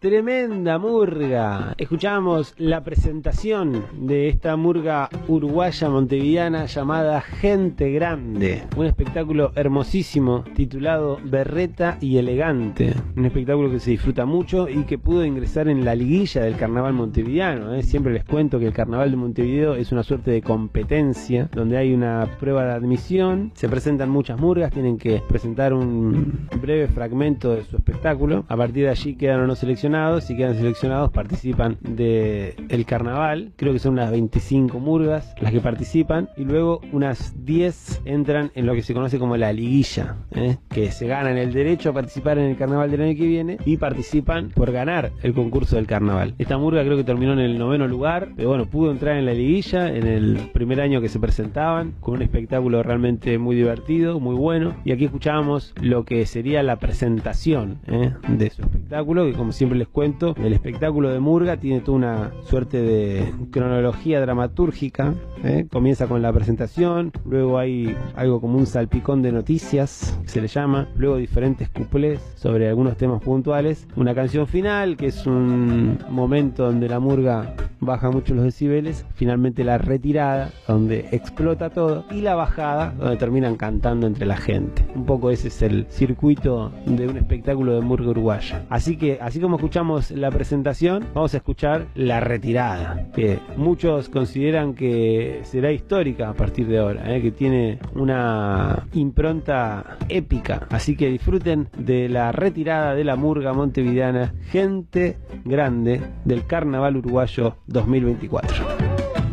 Tremenda murga. Escuchamos la presentación de esta murga uruguaya montevideana llamada Gente Grande. Un espectáculo hermosísimo titulado Berreta y Elegante. Un espectáculo que se disfruta mucho y que pudo ingresar en la liguilla del carnaval montevideano. Siempre les cuento que el carnaval de Montevideo es una suerte de competencia donde hay una prueba de admisión. Se presentan muchas murgas, tienen que presentar un breve fragmento de su espectáculo. A partir de allí quedan o no seleccionados. Si quedan seleccionados, participan del carnaval. Creo que son unas 25 murgas las que participan, y luego unas 10 entran en lo que se conoce como la liguilla, que se ganan el derecho a participar en el carnaval del año que viene y participan por ganar el concurso del carnaval. Esta murga creo que terminó en el 9º lugar, pero bueno, pudo entrar en la liguilla en el primer año que se presentaban, con un espectáculo realmente muy divertido, muy bueno. Y aquí escuchábamos lo que sería la presentación de su espectáculo, que como siempre les cuento, el espectáculo de murga tiene toda una suerte de cronología dramatúrgica. Comienza con la presentación, luego hay algo como un salpicón de noticias, que se le llama, luego diferentes cuplés sobre algunos temas puntuales, una canción final, que es un momento donde la murga baja mucho los decibeles, finalmente la retirada, donde explota todo, y la bajada, donde terminan cantando entre la gente. Un poco ese es el circuito de un espectáculo de murga uruguaya. Así que, así como escuchamos la presentación, vamos a escuchar la retirada, que muchos consideran que será histórica a partir de ahora, que tiene una impronta épica. Así que disfruten de la retirada de la murga montevideana Gente Grande del Carnaval Uruguayo 2024.